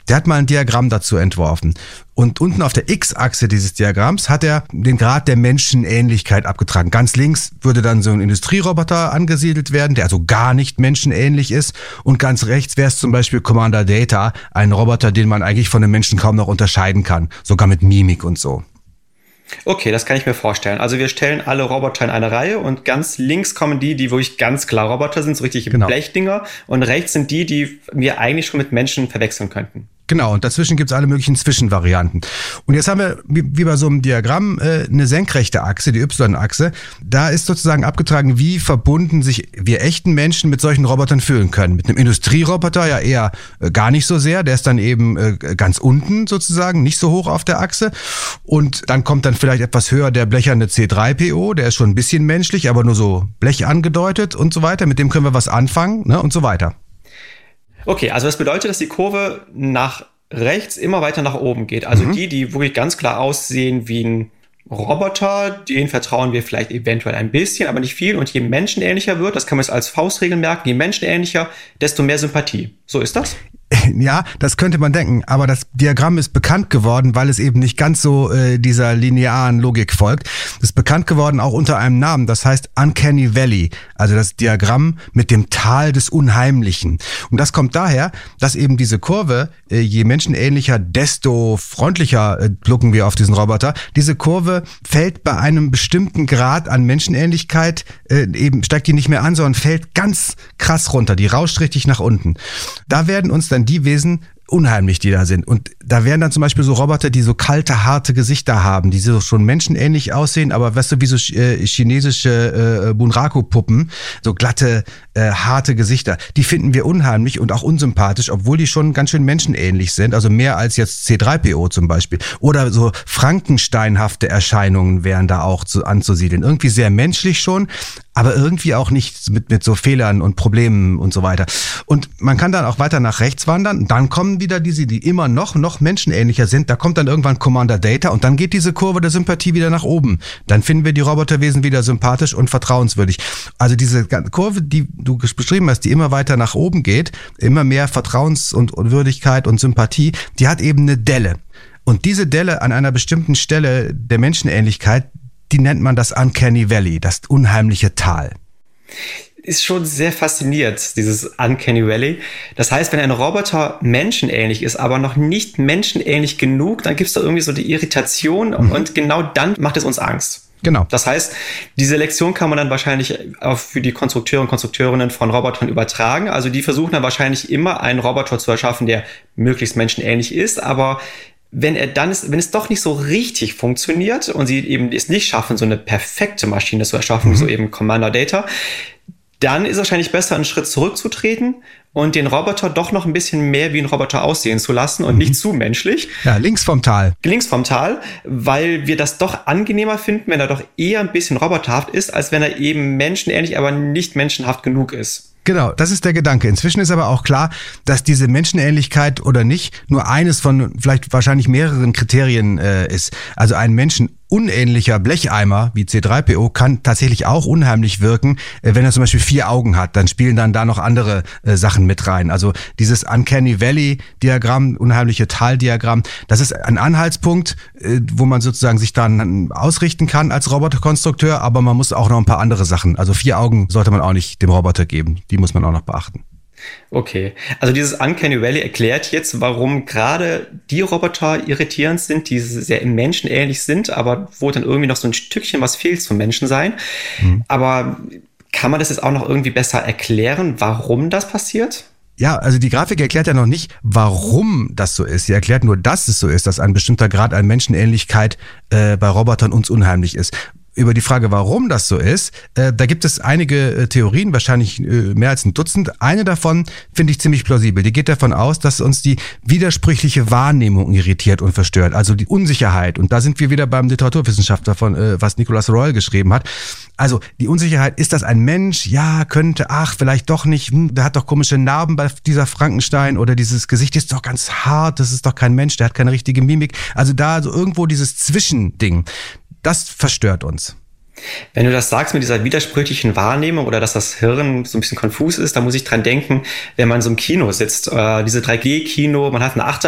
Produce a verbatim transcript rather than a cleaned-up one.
der hat mal ein Diagramm dazu entworfen. Und unten auf der X-Achse dieses Diagramms hat er den Grad der Menschenähnlichkeit abgetragen. Ganz links würde dann so ein Industrieroboter angesiedelt werden, der also gar nicht menschenähnlich ist. Und ganz rechts wäre es zum Beispiel Commander Data, ein Roboter, den man eigentlich von einem Menschen kaum noch unterscheiden kann. Sogar mit Mimik und so. Okay, das kann ich mir vorstellen. Also wir stellen alle Roboter in eine Reihe und ganz links kommen die, die wirklich ganz klar Roboter sind, so richtige genau. Blechdinger. Und rechts sind die, die wir eigentlich schon mit Menschen verwechseln könnten. Genau, und dazwischen gibt's alle möglichen Zwischenvarianten. Und jetzt haben wir, wie, wie bei so einem Diagramm, äh, eine senkrechte Achse, die Y-Achse. Da ist sozusagen abgetragen, wie verbunden sich wir echten Menschen mit solchen Robotern fühlen können. Mit einem Industrieroboter ja eher äh, gar nicht so sehr. Der ist dann eben äh, ganz unten sozusagen, nicht so hoch auf der Achse. Und dann kommt dann vielleicht etwas höher der blecherne C drei P O. Der ist schon ein bisschen menschlich, aber nur so Blech angedeutet und so weiter. Mit dem können wir was anfangen, ne, und so weiter. Okay, also das bedeutet, dass die Kurve nach rechts immer weiter nach oben geht. Also mhm. die, die wirklich ganz klar aussehen wie ein Roboter, denen vertrauen wir vielleicht eventuell ein bisschen, aber nicht viel. Und je menschenähnlicher wird, das kann man jetzt als Faustregel merken, je menschenähnlicher, desto mehr Sympathie. So ist das? Ja, das könnte man denken, aber das Diagramm ist bekannt geworden, weil es eben nicht ganz so äh, dieser linearen Logik folgt. Es ist bekannt geworden auch unter einem Namen, das heißt Uncanny Valley, also das Diagramm mit dem Tal des Unheimlichen. Und das kommt daher, dass eben diese Kurve, äh, je menschenähnlicher, desto freundlicher äh, blicken wir auf diesen Roboter. Diese Kurve fällt bei einem bestimmten Grad an Menschenähnlichkeit, äh, eben steigt die nicht mehr an, sondern fällt ganz krass runter, die rauscht richtig nach unten. Da werden uns dann die Wesen unheimlich, die da sind. Und da wären dann zum Beispiel so Roboter, die so kalte, harte Gesichter haben, die so schon menschenähnlich aussehen, aber weißt du, wie so äh, chinesische äh, Bunraku-Puppen, so glatte, äh, harte Gesichter. Die finden wir unheimlich und auch unsympathisch, obwohl die schon ganz schön menschenähnlich sind, also mehr als jetzt C drei P O zum Beispiel. Oder so Frankensteinhafte Erscheinungen wären da auch zu, anzusiedeln. Irgendwie sehr menschlich schon, aber irgendwie auch nicht mit, mit so Fehlern und Problemen und so weiter. Und man kann dann auch weiter nach rechts wandern. Dann kommen wieder diese, die immer noch, noch menschenähnlicher sind. Da kommt dann irgendwann Commander Data und dann geht diese Kurve der Sympathie wieder nach oben. Dann finden wir die Roboterwesen wieder sympathisch und vertrauenswürdig. Also diese Kurve, die du beschrieben hast, die immer weiter nach oben geht, immer mehr Vertrauens- und, und Würdigkeit und Sympathie, die hat eben eine Delle. Und diese Delle an einer bestimmten Stelle der Menschenähnlichkeit, die nennt man das Uncanny Valley, das unheimliche Tal. Ist schon sehr faszinierend, dieses Uncanny Valley. Das heißt, wenn ein Roboter menschenähnlich ist, aber noch nicht menschenähnlich genug, dann gibt es da irgendwie so die Irritation mhm. und genau dann macht es uns Angst. Genau. Das heißt, diese Lektion kann man dann wahrscheinlich auch für die Konstrukteure und Konstrukteurinnen von Robotern übertragen. Also die versuchen dann wahrscheinlich immer einen Roboter zu erschaffen, der möglichst menschenähnlich ist, aber wenn er dann ist, wenn es doch nicht so richtig funktioniert und sie eben es nicht schaffen, so eine perfekte Maschine zu erschaffen, mhm. so eben Commander Data, dann ist es wahrscheinlich besser, einen Schritt zurückzutreten und den Roboter doch noch ein bisschen mehr wie ein Roboter aussehen zu lassen und mhm. nicht zu menschlich. Ja, links vom Tal. Links vom Tal, weil wir das doch angenehmer finden, wenn er doch eher ein bisschen roboterhaft ist, als wenn er eben menschenähnlich, aber nicht menschenhaft genug ist. Genau, das ist der Gedanke. Inzwischen ist aber auch klar, dass diese Menschenähnlichkeit oder nicht nur eines von vielleicht wahrscheinlich mehreren Kriterien äh, ist. Also ein menschenunähnlicher Blecheimer wie C drei P O kann tatsächlich auch unheimlich wirken, äh, wenn er zum Beispiel vier Augen hat. Dann spielen dann da noch andere äh, Sachen mit rein. Also dieses Uncanny Valley-Diagramm, unheimliche Tal-Diagramm, das ist ein Anhaltspunkt, äh, wo man sozusagen sich dann ausrichten kann als Roboterkonstrukteur, aber man muss auch noch ein paar andere Sachen. Also vier Augen sollte man auch nicht dem Roboter geben. Die muss man auch noch beachten. Okay, also dieses Uncanny Valley erklärt jetzt, warum gerade die Roboter irritierend sind, die sehr menschenähnlich sind, aber wo dann irgendwie noch so ein Stückchen was fehlt zum Menschensein. Mhm. Aber kann man das jetzt auch noch irgendwie besser erklären, warum das passiert? Ja, also die Grafik erklärt ja noch nicht, warum das so ist. Sie erklärt nur, dass es so ist, dass ein bestimmter Grad an Menschenähnlichkeit äh, bei Robotern uns unheimlich ist. Über die Frage, warum das so ist, äh, da gibt es einige äh, Theorien, wahrscheinlich äh, mehr als ein Dutzend. Eine davon finde ich ziemlich plausibel. Die geht davon aus, dass uns die widersprüchliche Wahrnehmung irritiert und verstört, also die Unsicherheit. Und da sind wir wieder beim Literaturwissenschaftler von, äh, was Nicolas Royle geschrieben hat. Also die Unsicherheit, ist das ein Mensch? Ja, könnte, ach, vielleicht doch nicht. Hm, der hat doch komische Narben bei dieser Frankenstein oder dieses Gesicht ist doch ganz hart, das ist doch kein Mensch, der hat keine richtige Mimik. Also da so irgendwo dieses Zwischending. Das verstört uns. Wenn du das sagst mit dieser widersprüchlichen Wahrnehmung oder dass das Hirn so ein bisschen konfus ist, da muss ich dran denken, wenn man so im Kino sitzt, äh, diese drei G Kino, man hat eine Achterbahn